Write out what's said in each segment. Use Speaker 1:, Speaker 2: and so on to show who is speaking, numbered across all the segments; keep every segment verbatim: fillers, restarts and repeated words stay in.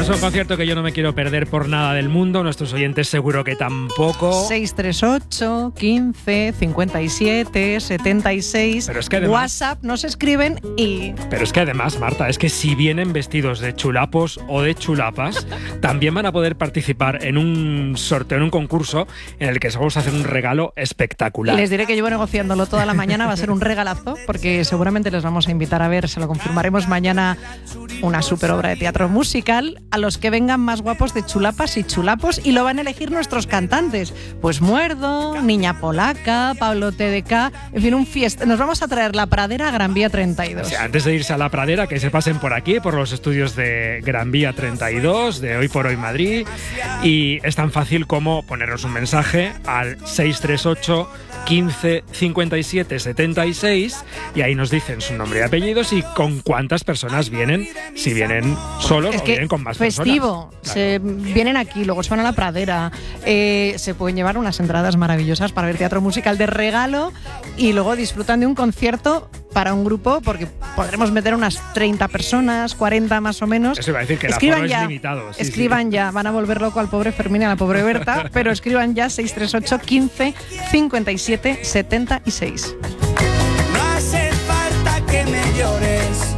Speaker 1: Es un concierto que yo no me quiero perder por nada del mundo, nuestros oyentes seguro que tampoco.
Speaker 2: seis tres ocho, quince, cincuenta y siete, setenta y seis.
Speaker 1: Pero es que además,
Speaker 2: WhatsApp nos escriben y...
Speaker 1: Pero es que además, Marta, es que si vienen vestidos de chulapos o de chulapas, también van a poder participar en un sorteo, en un concurso en el que vamos a hacer un regalo espectacular.
Speaker 2: Les diré que llevo negociándolo toda la mañana, va a ser un regalazo, porque seguramente les vamos a invitar a ver, se lo confirmaremos mañana, una super obra de teatro musical a los que vengan más guapos de chulapas y chulapos, y lo van a elegir nuestros cantantes. Pues Muerdo, Niña Polaca, Pablo T D K, en fin, un fiesta. Nos vamos a traer La Pradera a Gran Vía treinta y dos.
Speaker 1: O sea, antes de irse a La Pradera, que se pasen por aquí, por los estudios de Gran Vía treinta y dos, de Hoy por Hoy Madrid, y es tan fácil como ponernos un mensaje al seis tres ocho, quince, cincuenta y siete, setenta y seis, y ahí nos dicen su nombre y apellidos y con cuántas personas vienen, si vienen solos
Speaker 2: es
Speaker 1: o
Speaker 2: que
Speaker 1: vienen con más
Speaker 2: festivo,
Speaker 1: personas.
Speaker 2: Se vienen aquí, luego se van a La Pradera, eh, se pueden llevar unas entradas maravillosas para ver teatro musical de regalo y luego disfrutan de un concierto para un grupo, porque podremos meter unas treinta personas, cuarenta más o menos.
Speaker 1: Eso iba a decir que el
Speaker 2: escriban
Speaker 1: aforo
Speaker 2: ya,
Speaker 1: es limitado. Sí,
Speaker 2: escriban
Speaker 1: sí.
Speaker 2: ya, van a volver loco al pobre Fermín y a la pobre Berta, pero escriban ya seis tres ocho, quince, cincuenta y siete, setenta y seis.
Speaker 3: No hace falta que me llores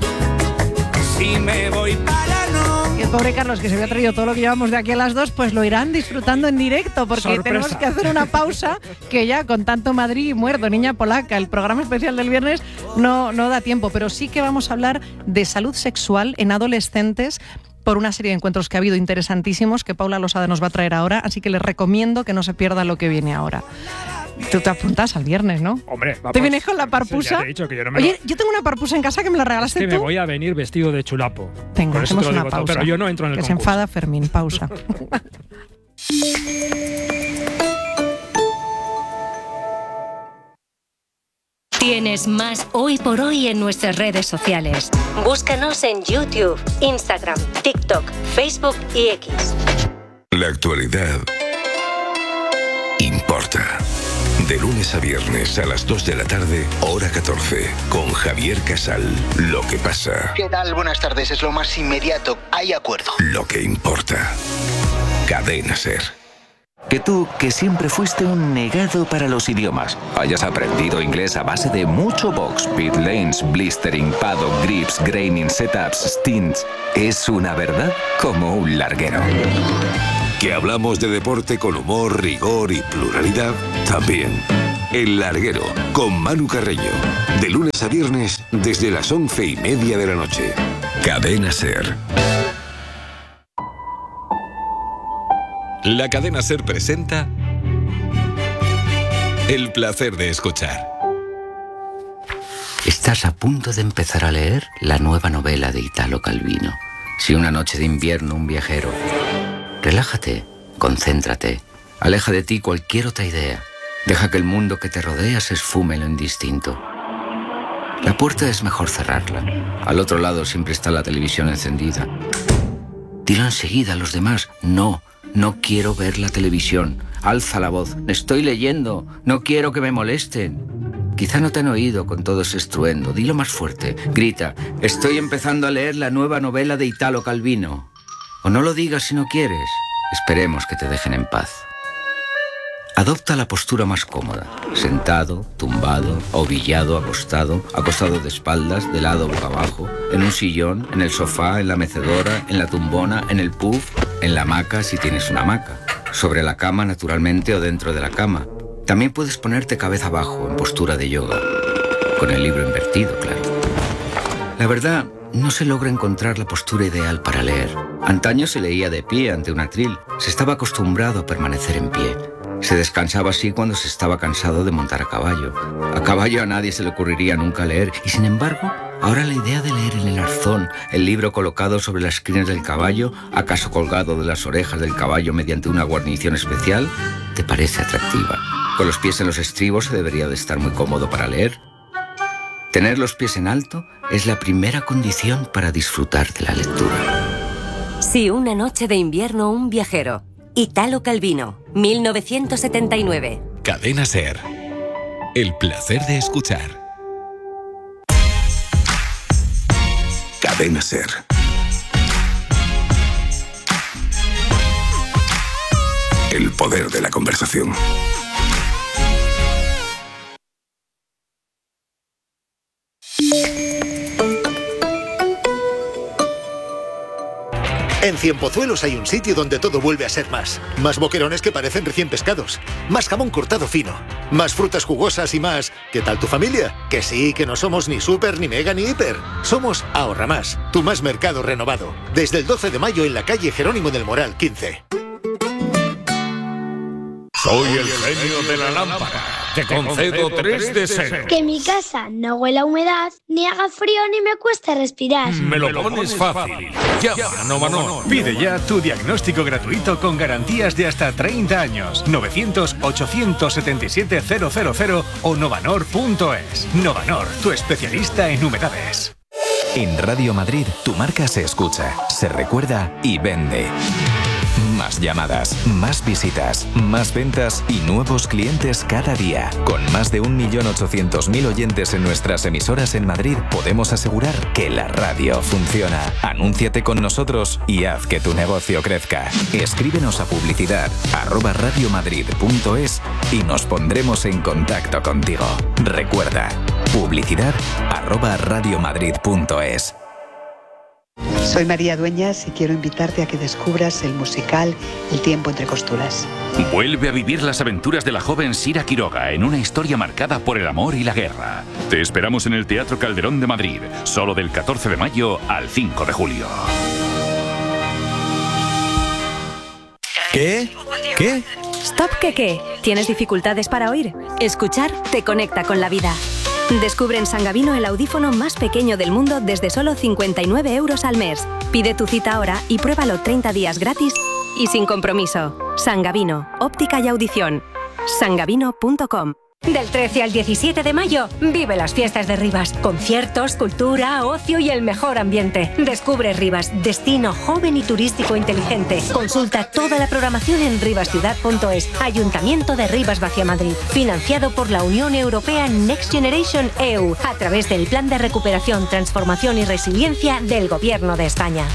Speaker 3: si me voy para no.
Speaker 2: Y el pobre Carlos, que se había traído todo lo que llevamos de aquí a las dos, pues lo irán disfrutando en directo, porque
Speaker 1: Sorpresa.
Speaker 2: tenemos que hacer una pausa, que ya con tanto Madrid y Muerto, Niña Polaca, el programa especial del viernes no, no da tiempo, pero sí que vamos a hablar de salud sexual en adolescentes por una serie de encuentros que ha habido interesantísimos que Paula Losada nos va a traer ahora, así que les recomiendo que no se pierda lo que viene ahora. Tú te apuntas al viernes, ¿no?
Speaker 1: Hombre, vamos.
Speaker 2: ¿Te vienes con la parpusa?
Speaker 1: Ya te he dicho que yo no me
Speaker 2: Oye,
Speaker 1: lo...
Speaker 2: yo tengo una parpusa en casa que me la
Speaker 1: Es
Speaker 2: regalaste
Speaker 1: que
Speaker 2: tú.
Speaker 1: me voy a venir vestido de chulapo.
Speaker 2: Venga,
Speaker 1: Con eso
Speaker 2: hacemos
Speaker 1: te lo
Speaker 2: una
Speaker 1: digo todo,
Speaker 2: pausa.
Speaker 1: pero yo no entro en el
Speaker 2: que
Speaker 1: concurso.
Speaker 2: se enfada Fermín, pausa.
Speaker 4: Tienes más Hoy por Hoy en nuestras redes sociales. Búscanos en YouTube, Instagram, TikTok, Facebook y X.
Speaker 5: La actualidad importa. De lunes a viernes a las dos de la tarde, hora catorce, con Javier Casal. Lo que pasa.
Speaker 6: ¿Qué tal? Buenas tardes. Es lo más inmediato. Hay acuerdo.
Speaker 5: Lo que importa. Cadena SER.
Speaker 7: Que tú, que siempre fuiste un negado para los idiomas, hayas aprendido inglés a base de mucho box, pit lanes, blistering, paddock, grips, graining, setups, stints, es una verdad como un larguero.
Speaker 5: Que hablamos de deporte con humor, rigor y pluralidad también. El Larguero, con Manu Carreño. De lunes a viernes, desde las once y media de la noche. Cadena SER.
Speaker 8: La cadena SER presenta El placer de escuchar.
Speaker 9: Estás a punto de empezar a leer la nueva novela de Italo Calvino. Si una noche de invierno un viajero. Relájate, concéntrate, aleja de ti cualquier otra idea. Deja que el mundo que te rodea se esfume en lo indistinto. La puerta es mejor cerrarla. Al otro lado siempre está la televisión encendida. Dilo enseguida a los demás, no. No quiero ver la televisión. Alza la voz. Estoy leyendo. No quiero que me molesten. Quizá no te han oído con todo ese estruendo. Dilo más fuerte. Grita. Estoy empezando a leer la nueva novela de Italo Calvino. O no lo digas si no quieres. Esperemos que te dejen en paz. Adopta la postura más cómoda. Sentado, tumbado, ovillado, acostado, acostado de espaldas, de lado boca abajo, en un sillón, en el sofá, en la mecedora, en la tumbona, en el puff, en la hamaca si tienes una hamaca, sobre la cama naturalmente o dentro de la cama. También puedes ponerte cabeza abajo en postura de yoga, con el libro invertido, claro. La verdad, no se logra encontrar la postura ideal para leer. Antaño se leía de pie ante un atril, se estaba acostumbrado a permanecer en pie. Se descansaba así cuando se estaba cansado de montar a caballo. A caballo a nadie se le ocurriría nunca leer, y sin embargo, ahora la idea de leer en el arzón, el libro colocado sobre las crines del caballo, acaso colgado de las orejas del caballo mediante una guarnición especial, te parece atractiva. Con los pies en los estribos se debería de estar muy cómodo para leer. Tener los pies en alto es la primera condición para disfrutar de la lectura.
Speaker 4: Si una noche de invierno un viajero. Italo Calvino, mil novecientos setenta y nueve.
Speaker 8: Cadena SER. El placer de escuchar.
Speaker 5: Cadena SER. poder de la conversación.
Speaker 10: En Cienpozuelos hay un sitio donde todo vuelve a ser más. Más boquerones que parecen recién pescados. Más jamón cortado fino. Más frutas jugosas y más... ¿Qué tal tu familia? Que sí, que no somos ni súper, ni mega, ni hiper. Somos Ahorra Más, tu más mercado renovado. Desde el doce de mayo en la calle Jerónimo del Moral quince.
Speaker 11: Soy el genio de la lámpara. Te concedo tres deseos.
Speaker 12: Que mi casa no huela a humedad, ni haga frío, ni me cueste respirar.
Speaker 11: Me lo pones fácil. Llama a Novanor.
Speaker 13: Pide ya tu diagnóstico gratuito con garantías de hasta treinta años. novecientos, ochocientos setenta y siete, cero cero cero o novanor punto es. Novanor, tu especialista en humedades.
Speaker 14: En Radio Madrid, tu marca se escucha, se recuerda y vende. Más llamadas, más visitas, más ventas y nuevos clientes cada día. Con más de un millón ochocientos mil oyentes en nuestras emisoras en Madrid, podemos asegurar que la radio funciona. Anúnciate con nosotros y haz que tu negocio crezca. Escríbenos a publicidad arroba radiomadrid punto es y nos pondremos en contacto contigo. Recuerda, publicidad arroba radiomadrid punto es.
Speaker 15: Soy María Dueñas y quiero invitarte a que descubras el musical El tiempo entre costuras.
Speaker 16: Vuelve a vivir las aventuras de la joven Sira Quiroga en una historia marcada por el amor y la guerra. Te esperamos en el Teatro Calderón de Madrid, solo del catorce de mayo al cinco de julio.
Speaker 17: ¿Qué? ¿Qué?
Speaker 18: Stop, ¿qué qué? ¿Tienes dificultades para oír? Escuchar te conecta con la vida. Descubre en Sangavino el audífono más pequeño del mundo desde solo cincuenta y nueve euros al mes. Pide tu cita ahora y pruébalo treinta días gratis y sin compromiso. Sangavino, óptica y audición. sangavino punto com.
Speaker 4: Del trece al diecisiete de mayo, vive las fiestas de Rivas. Conciertos, cultura, ocio y el mejor ambiente. Descubre Rivas, destino joven y turístico inteligente. Consulta toda la programación en rivasciudad punto es. Ayuntamiento de Rivas Vacia Madrid. Financiado por la Unión Europea Next Generation E U a través del Plan de Recuperación, Transformación y Resiliencia del Gobierno de España.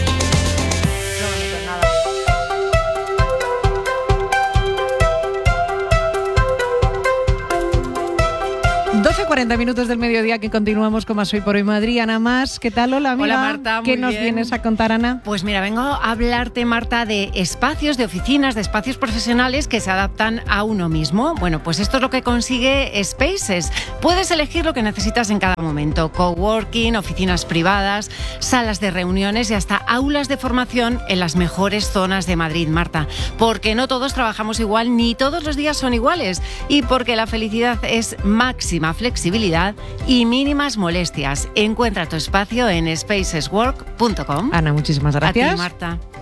Speaker 2: doce cuarenta minutos del mediodía que continuamos con Más Hoy por Hoy Madrid. Ana Mas, ¿qué tal? Hola, amiga.
Speaker 19: Hola, Marta.
Speaker 2: ¿Qué
Speaker 19: muy
Speaker 2: nos
Speaker 19: bien.
Speaker 2: vienes a contar, Ana?
Speaker 19: Pues mira, vengo a hablarte, Marta, de espacios, de oficinas, de espacios profesionales que se adaptan a uno mismo. Bueno, pues esto es lo que consigue Spaces. Puedes elegir lo que necesitas en cada momento. Coworking, oficinas privadas, salas de reuniones y hasta aulas de formación en las mejores zonas de Madrid, Marta. Porque no todos trabajamos igual, ni todos los días son iguales. Y porque la felicidad es máxima flexibilidad y mínimas molestias. Encuentra tu espacio en spaceswork punto com.
Speaker 2: Ana, muchísimas gracias.
Speaker 19: A ti, Marta.